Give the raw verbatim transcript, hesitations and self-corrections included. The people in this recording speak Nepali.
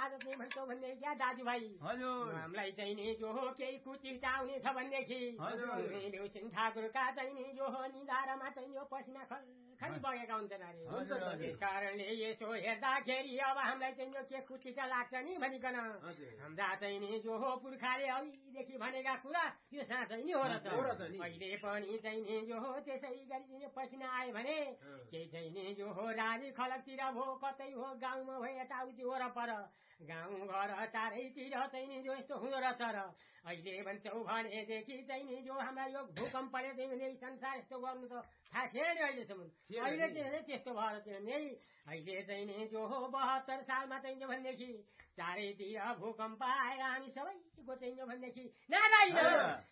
आज चाहिँ भन्छौ भन्ने क्या दाजुभाइ हामीलाई चाहिँ नि जो हो केही कुचिष्टा हुने छ भनेदेखि ल्याउछिन् ठाकुरका चाहिँ नि जो हो निधारमा चाहिँ यो पसिना खरी बगेका हुन्छन् अरे त्यस कारणले यसो हेर्दाखेरि अब हामीलाई चाहिँ यो के कुचिष्टा लाग्छ नि भनिकन हाम्रा चाहिँ नि जो हो पुर्खाले अघिदेखि भनेका कुरा यो साँच्चै नि हो र अहिले पनि चाहिँ नि जो हो त्यसै गरी पसिना आयो भने केही चाहिँ नि जो हो राजी खलकतिर भो कतै हो गाउँमा भयो यताउति वरपर गाउँ घर चारैतिर चाहिँ नि जो यस्तो हुँदो रहेछ र अहिले भन्छौ भनेदेखि चाहिँ नि जो हाम्रा यो भूकम्पले चाहिँ भने संसार यस्तो गर्नु त थाहा छैन अहिलेसम्म अहिले चाहिँ त्यस्तो भएर चाहिँ नि अहिले चाहिँ नि जो हो बहत्तर सालमा चाहिँ भनेदेखि चारैतिर भूकम्प आएर हामी सबैको चाहिँ भनेदेखि नारायण